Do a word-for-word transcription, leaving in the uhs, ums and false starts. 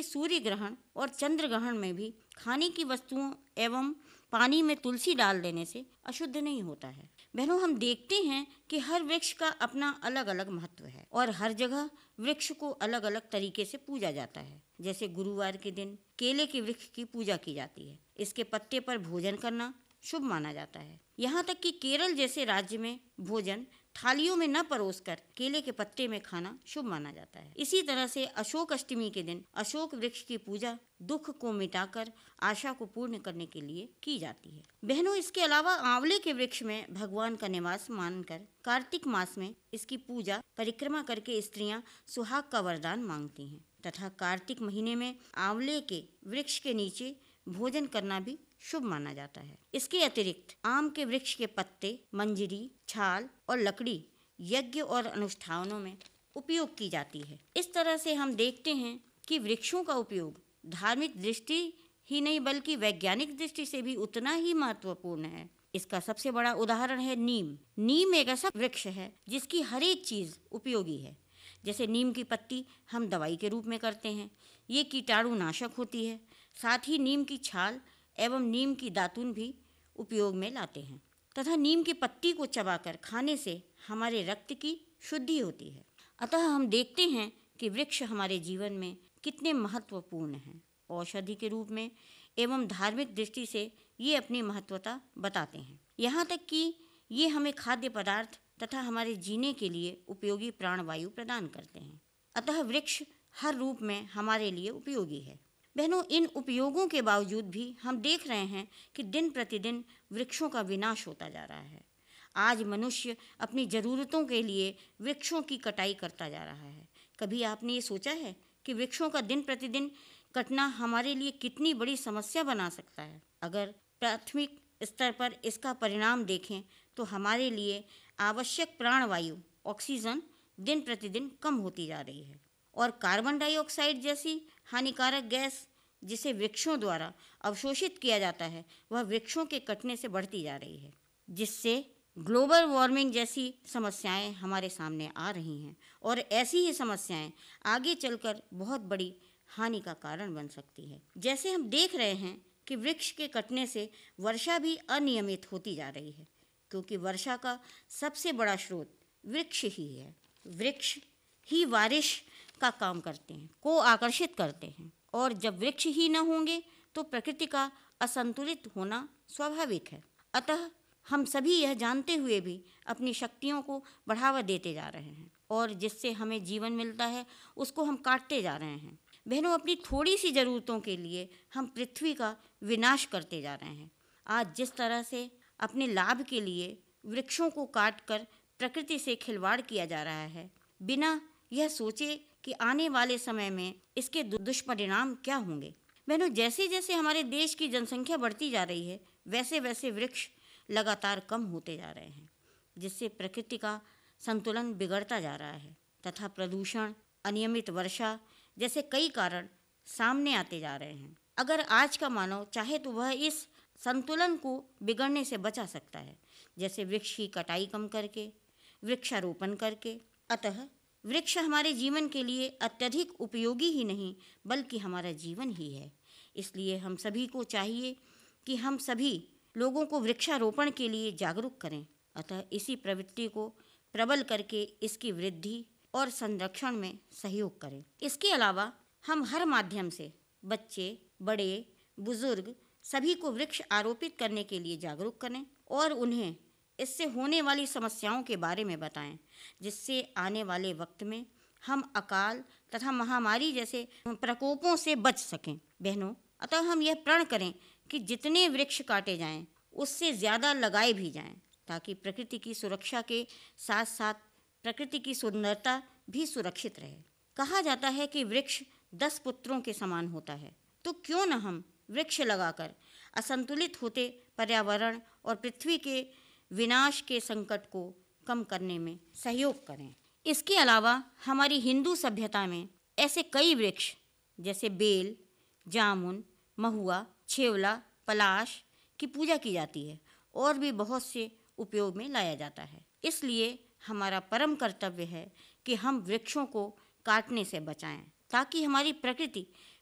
सूर्य ग्रहण और चंद्र ग्रहण में भी खाने की वस्तुओं एवं पानी में तुलसी डाल देने से अशुद्ध नहीं होता है। बहनों, हम देखते हैं कि हर वृक्ष का अपना अलग अलग महत्व है और हर जगह वृक्ष को अलग अलग तरीके से पूजा जाता है। जैसे गुरुवार के दिन केले के वृक्ष की पूजा की जाती है। इसके पत्ते पर भोजन करना शुभ माना जाता है। यहाँ तक कि केरल जैसे राज्य में भोजन थालियों में न परोसकर केले के पत्ते में खाना शुभ माना जाता है। इसी तरह से अशोक अष्टमी के दिन अशोक वृक्ष की पूजा दुख को मिटाकर आशा को पूर्ण करने के लिए की जाती है। बहनों, इसके अलावा आंवले के वृक्ष में भगवान का निवास मानकर कार्तिक मास में इसकी पूजा परिक्रमा करके स्त्रियां सुहाग का वरदान मांगती हैं तथा कार्तिक महीने में आंवले के वृक्ष के नीचे भोजन करना भी शुभ माना जाता है। इसके अतिरिक्त आम के वृक्ष के पत्ते, मंजरी, छाल और लकड़ी यज्ञ और अनुष्ठानों में उपयोग की जाती है। इस तरह से हम देखते हैं कि वृक्षों का उपयोग धार्मिक दृष्टि ही नहीं बल्कि वैज्ञानिक दृष्टि से भी उतना ही महत्वपूर्ण है। इसका सबसे बड़ा उदाहरण है नीम। नीम एक ऐसा वृक्ष है जिसकी हर एक चीज़ उपयोगी है। जैसे नीम की पत्ती हम दवाई के रूप में करते हैं, ये कीटाणुनाशक होती है। साथ ही नीम की छाल एवं नीम की दातुन भी उपयोग में लाते हैं तथा नीम की पत्ती को चबाकर खाने से हमारे रक्त की शुद्धि होती है। अतः हम देखते हैं कि वृक्ष हमारे जीवन में कितने महत्वपूर्ण हैं। औषधि के रूप में एवं धार्मिक दृष्टि से ये अपनी महत्वता बताते हैं। यहाँ तक कि ये हमें खाद्य पदार्थ तथा हमारे जीने के लिए उपयोगी प्राणवायु प्रदान करते हैं। अतः वृक्ष हर रूप में हमारे लिए उपयोगी है। बहनों, इन उपयोगों के बावजूद भी हम देख रहे हैं कि दिन प्रतिदिन वृक्षों का विनाश होता जा रहा है। आज मनुष्य अपनी ज़रूरतों के लिए वृक्षों की कटाई करता जा रहा है। कभी आपने ये सोचा है कि वृक्षों का दिन प्रतिदिन कटना हमारे लिए कितनी बड़ी समस्या बना सकता है? अगर प्राथमिक स्तर पर इसका परिणाम देखें तो हमारे लिए आवश्यक प्राणवायु ऑक्सीजन दिन प्रतिदिन कम होती जा रही है और कार्बन डाइऑक्साइड जैसी हानिकारक गैस जिसे वृक्षों द्वारा अवशोषित किया जाता है वह वृक्षों के कटने से बढ़ती जा रही है, जिससे ग्लोबल वार्मिंग जैसी समस्याएं हमारे सामने आ रही हैं और ऐसी ही समस्याएं आगे चलकर बहुत बड़ी हानि का कारण बन सकती है। जैसे हम देख रहे हैं कि वृक्ष के कटने से वर्षा भी अनियमित होती जा रही है, क्योंकि वर्षा का सबसे बड़ा स्रोत वृक्ष ही है। वृक्ष ही बारिश का काम करते हैं, को आकर्षित करते हैं और जब वृक्ष ही न होंगे तो प्रकृति का असंतुलित होना स्वाभाविक है। अतः हम सभी यह जानते हुए भी अपनी शक्तियों को बढ़ावा देते जा रहे हैं और जिससे हमें जीवन मिलता है उसको हम काटते जा रहे हैं। बहनों, अपनी थोड़ी सी ज़रूरतों के लिए हम पृथ्वी का विनाश करते जा रहे हैं। आज जिस तरह से अपने लाभ के लिए वृक्षों को काटकर प्रकृति से खिलवाड़ किया जा रहा है, बिना यह सोचे कि आने वाले समय में इसके दुष्परिणाम क्या होंगे। बहनों, जैसे जैसे हमारे देश की जनसंख्या बढ़ती जा रही है वैसे वैसे वृक्ष लगातार कम होते जा रहे हैं, जिससे प्रकृति का संतुलन बिगड़ता जा रहा है तथा प्रदूषण, अनियमित वर्षा जैसे कई कारण सामने आते जा रहे हैं। अगर आज का मानव चाहे तो वह इस संतुलन को बिगड़ने से बचा सकता है, जैसे वृक्ष की कटाई कम करके, वृक्षारोपण करके। अतः वृक्ष हमारे जीवन के लिए अत्यधिक उपयोगी ही नहीं बल्कि हमारा जीवन ही है। इसलिए हम सभी को चाहिए कि हम सभी लोगों को वृक्षारोपण के लिए जागरूक करें। अतः इसी प्रवृत्ति को प्रबल करके इसकी वृद्धि और संरक्षण में सहयोग करें। इसके अलावा हम हर माध्यम से बच्चे, बड़े, बुजुर्ग सभी को वृक्ष आरोपित करने के लिए जागरूक करें और उन्हें इससे होने वाली समस्याओं के बारे में बताएं, जिससे आने वाले वक्त में हम अकाल तथा महामारी जैसे प्रकोपों से बच सकें। बहनों, अतः हम यह प्रण करें कि जितने वृक्ष काटे जाएं उससे ज़्यादा लगाए भी जाएं, ताकि प्रकृति की सुरक्षा के साथ साथ प्रकृति की सुंदरता भी सुरक्षित रहे। कहा जाता है कि वृक्ष दस पुत्रों के समान होता है, तो क्यों न हम वृक्ष लगाकर असंतुलित होते पर्यावरण और पृथ्वी के विनाश के संकट को कम करने में सहयोग करें। इसके अलावा हमारी हिंदू सभ्यता में ऐसे कई वृक्ष जैसे बेल, जामुन, महुआ, छेवला, पलाश की पूजा की जाती है और भी बहुत से उपयोग में लाया जाता है। इसलिए हमारा परम कर्तव्य है कि हम वृक्षों को काटने से बचाएं, ताकि हमारी प्रकृति